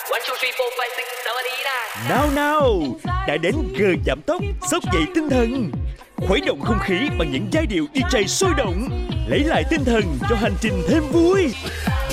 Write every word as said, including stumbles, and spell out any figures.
Nào nào, đã đến giờ giảm tốc, xốc dậy tinh thần. Khuấy động không khí bằng những giai điệu đi giây sôi động, lấy lại tinh thần cho hành trình thêm vui.